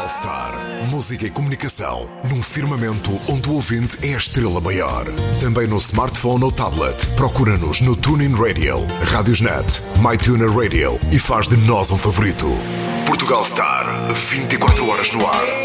Portugal Star. Música e comunicação num firmamento onde o ouvinte é a estrela maior. Também no smartphone ou tablet. Procura-nos no TuneIn Radio, Radiosnet, MyTuner Radio e faz de nós um favorito. Portugal Star, 24 horas no ar.